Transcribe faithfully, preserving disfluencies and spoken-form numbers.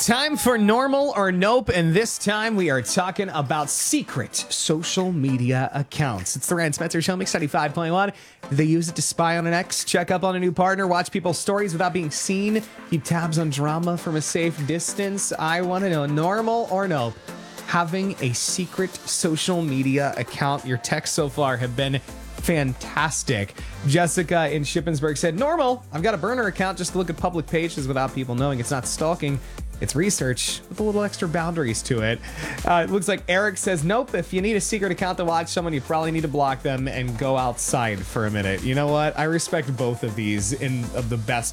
Time for normal or nope, and this time we are talking about secret social media accounts. It's the Ryan Spencer Show, Mix ninety-five point one. Do they use it to spy on an ex, check up on a new partner, watch people's stories without being seen, keep tabs on drama from a safe distance? I want to know, normal or nope, having a secret social media account. Your texts so far have been fantastic. Jessica in Shippensburg said, normal. I've got a burner account just to look at public pages without people knowing. It's not stalking. It's research with a little extra boundaries to it. Uh, it looks like Eric says, nope. If you need a secret account to watch someone, you probably need to block them and go outside for a minute. You know what? I respect both of these in of the best